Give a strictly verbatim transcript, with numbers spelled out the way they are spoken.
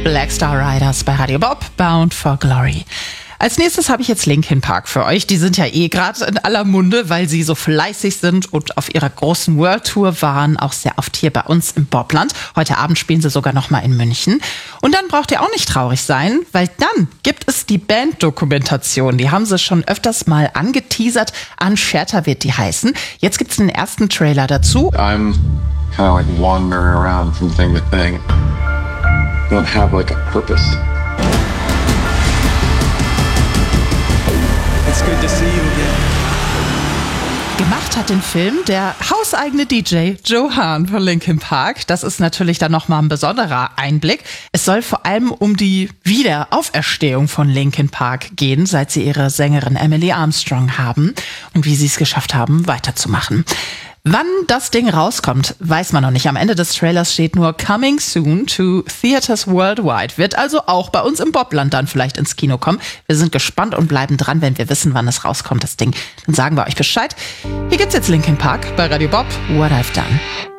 Black Star Riders bei Radio Bob, Bound for Glory. Als nächstes habe ich jetzt Linkin Park für euch. Die sind ja eh gerade in aller Munde, weil sie so fleißig sind und auf ihrer großen World Tour waren, auch sehr oft hier bei uns im Bobland. Heute Abend spielen sie sogar noch mal in München. Und dann braucht ihr auch nicht traurig sein, weil dann gibt es die Band-Dokumentation. Die haben sie schon öfters mal angeteasert. Unshatter wird die heißen. Jetzt gibt es einen ersten Trailer dazu. I'm kind of like wandering around from thing to thing. Don't have like a purpose. It's good to see you again. Gemacht hat den Film der hauseigene D J Joe Hahn von Linkin Park. Das ist natürlich dann nochmal ein besonderer Einblick. Es soll vor allem um die Wiederauferstehung von Linkin Park gehen, seit sie ihre Sängerin Emily Armstrong haben und wie sie es geschafft haben, weiterzumachen. Wann das Ding rauskommt, weiß man noch nicht. Am Ende des Trailers steht nur Coming soon to Theaters Worldwide. Wird also auch bei uns im Bobland dann vielleicht ins Kino kommen. Wir sind gespannt und bleiben dran, wenn wir wissen, wann es rauskommt, das Ding. Dann sagen wir euch Bescheid. Hier gibt's jetzt Linkin Park bei Radio Bob, What I've Done.